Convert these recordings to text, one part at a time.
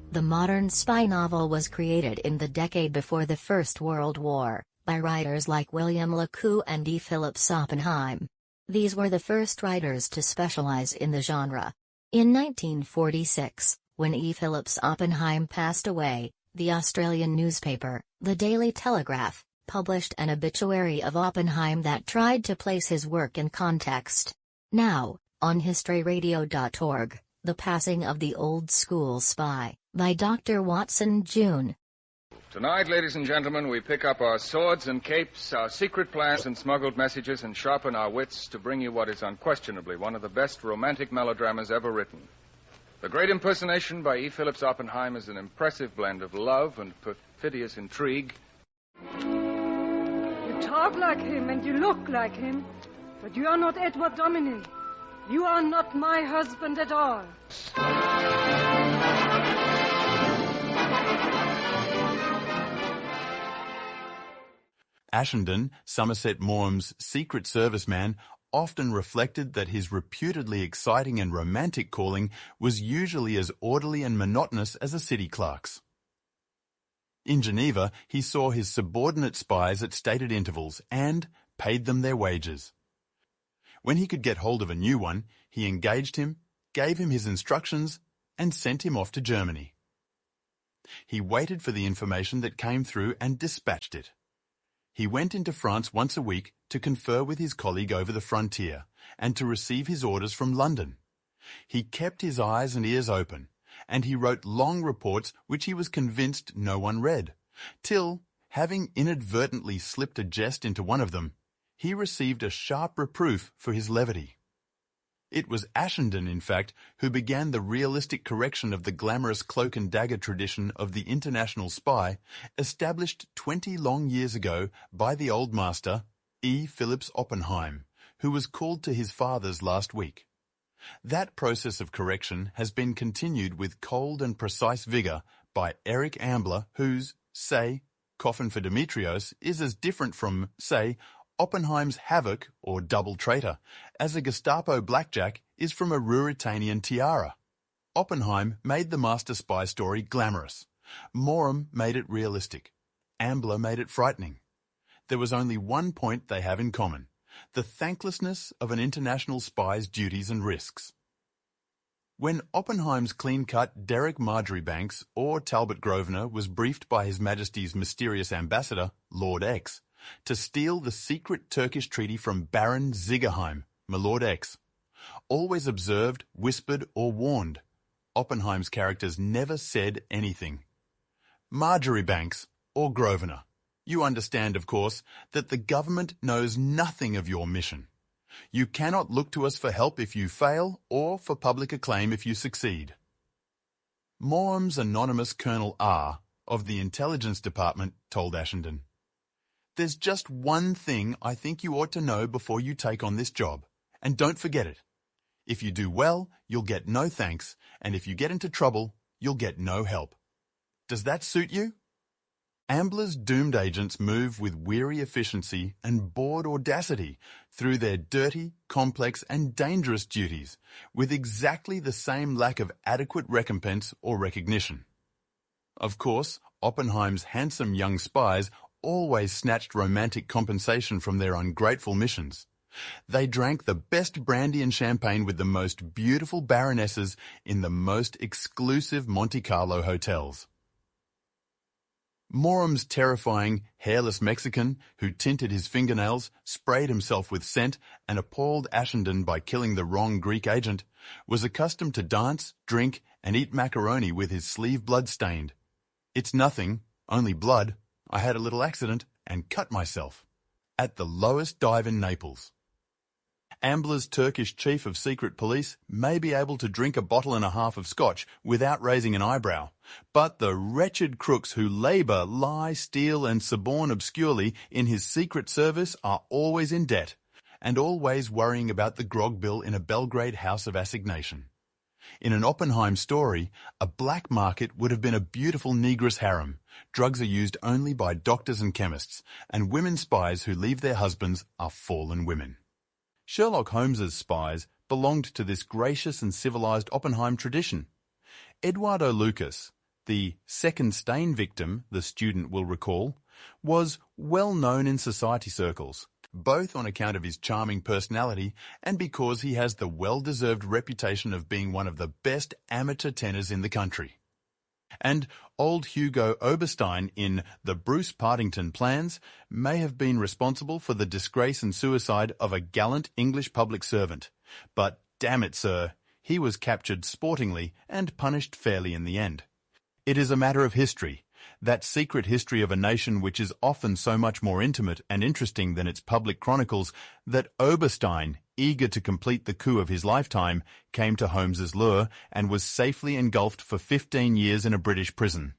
The modern spy novel was created in the decade before the First World War, by writers like William Le Queux and E. Phillips Oppenheim. These were the first writers to specialize in the genre. In 1946, when E. Phillips Oppenheim passed away, the Australian newspaper, the Daily Telegraph, published an obituary of Oppenheim that tried to place his work in context. Now, on historyradio.org, The Passing of the Old School Spy, by Dr. Watson June. Tonight, ladies and gentlemen, we pick up our swords and capes, our secret plans and smuggled messages, and sharpen our wits to bring you what is unquestionably one of the best romantic melodramas ever written. The Great Impersonation by E. Phillips Oppenheim is an impressive blend of love and perfidious intrigue. You talk like him and you look like him, but you are not Edward Domine. You are not my husband at all. Ashenden, Somerset Maugham's Secret Service man, often reflected that his reputedly exciting and romantic calling was usually as orderly and monotonous as a city clerk's. In Geneva, he saw his subordinate spies at stated intervals and paid them their wages. When he could get hold of a new one, he engaged him, gave him his instructions, and sent him off to Germany. He waited for the information that came through and dispatched it. He went into France once a week to confer with his colleague over the frontier and to receive his orders from London. He kept his eyes and ears open, and he wrote long reports which he was convinced no one read, till, having inadvertently slipped a jest into one of them, he received a sharp reproof for his levity. It was Ashenden, in fact, who began the realistic correction of the glamorous cloak and dagger tradition of the international spy, established 20 long years ago by the old master, E. Phillips Oppenheim, who was called to his fathers last week. That process of correction has been continued with cold and precise vigor by Eric Ambler, whose, say, Coffin for Demetrios is as different from, say, Oppenheim's Havoc, or Double Traitor, as a Gestapo blackjack is from a Ruritanian tiara. Oppenheim made the master spy story glamorous. Maugham made it realistic. Ambler made it frightening. There was only one point they have in common: the thanklessness of an international spy's duties and risks. When Oppenheim's clean-cut Derek Marjoribanks or Talbot Grosvenor was briefed by His Majesty's mysterious ambassador, Lord X, to steal the secret Turkish treaty from Baron Zigerheim, Milord X, always observed, whispered, or warned, Oppenheim's characters never said anything. Marjoribanks or Grosvenor, you understand, of course, that the government knows nothing of your mission. You cannot look to us for help if you fail, or for public acclaim if you succeed. Maugham's anonymous Colonel R. of the Intelligence Department told Ashenden, "There's just one thing I think you ought to know before you take on this job, and don't forget it. If you do well, you'll get no thanks, and if you get into trouble, you'll get no help. Does that suit you?" Ambler's doomed agents move with weary efficiency and bored audacity through their dirty, complex, and dangerous duties, with exactly the same lack of adequate recompense or recognition. Of course, Oppenheim's handsome young spies always snatched romantic compensation from their ungrateful missions. They drank the best brandy and champagne with the most beautiful baronesses in the most exclusive Monte Carlo hotels. Maugham's terrifying, hairless Mexican, who tinted his fingernails, sprayed himself with scent, and appalled Ashenden by killing the wrong Greek agent, was accustomed to dance, drink, and eat macaroni with his sleeve blood-stained. "It's nothing, only blood. I had a little accident and cut myself," at the lowest dive in Naples. Ambler's Turkish chief of secret police may be able to drink a bottle and a half of scotch without raising an eyebrow, but the wretched crooks who labour, lie, steal, and suborn obscurely in his secret service are always in debt, and always worrying about the grog bill in a Belgrade house of assignation. In an Oppenheim story, a black market would have been a beautiful negress harem. Drugs are used only by doctors and chemists, and women spies who leave their husbands are fallen women. Sherlock Holmes's spies belonged to this gracious and civilized Oppenheim tradition. Eduardo Lucas, The second stain victim, the student will recall, was well known in society circles, both on account of his charming personality and because he has the well-deserved reputation of being one of the best amateur tenors in the country. And old Hugo Oberstein in The Bruce Partington Plans may have been responsible for the disgrace and suicide of a gallant English public servant. But damn it, sir, he was captured sportingly and punished fairly in the end. It is a matter of history, that secret history of a nation which is often so much more intimate and interesting than its public chronicles, that Oberstein, eager to complete the coup of his lifetime, came to Holmes's lure and was safely engulfed for 15 years in a British prison.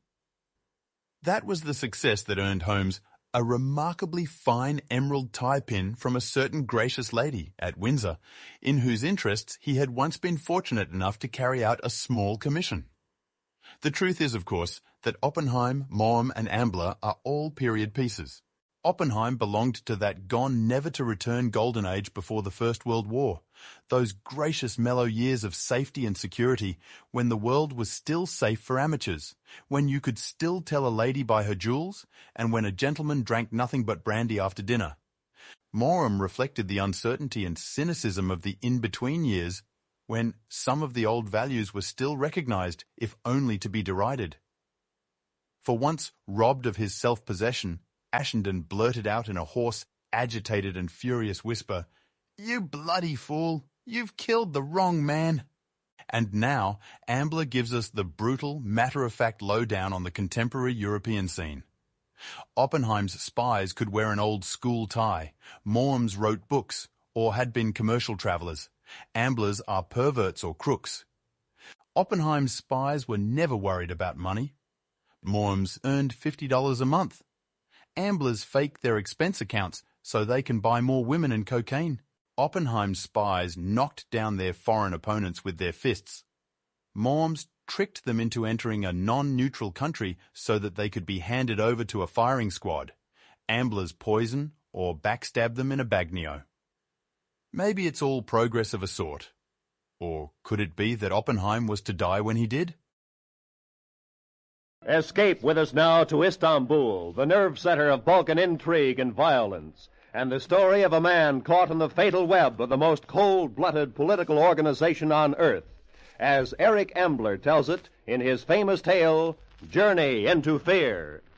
That was the success that earned Holmes a remarkably fine emerald tie pin from a certain gracious lady at Windsor, in whose interests he had once been fortunate enough to carry out a small commission. The truth is, of course, that Oppenheim, Maugham and Ambler are all period pieces. Oppenheim belonged to that gone never-to-return golden age before the First World War, those gracious mellow years of safety and security when the world was still safe for amateurs, when you could still tell a lady by her jewels, and when a gentleman drank nothing but brandy after dinner. Maugham reflected the uncertainty and cynicism of the in-between years, when some of the old values were still recognized, if only to be derided. For once robbed of his self-possession, Ashenden blurted out in a hoarse, agitated and furious whisper, "You bloody fool! You've killed the wrong man!" And now Ambler gives us the brutal, matter-of-fact lowdown on the contemporary European scene. Oppenheim's spies could wear an old school tie, Maugham's wrote books, or had been commercial travellers. Ambler's are perverts or crooks. Oppenheim's spies were never worried about money. Maugham's earned $50 a month. Ambler's fake their expense accounts so they can buy more women and cocaine. Oppenheim's spies knocked down their foreign opponents with their fists. Maugham's tricked them into entering a non-neutral country so that they could be handed over to a firing squad. Ambler's poison or backstab them in a bagnio. Maybe it's all progress of a sort. Or could it be that Oppenheim was to die when he did? Escape with us now to Istanbul, the nerve center of Balkan intrigue and violence, and the story of a man caught in the fatal web of the most cold-blooded political organization on earth, as Eric Ambler tells it in his famous tale, Journey into Fear.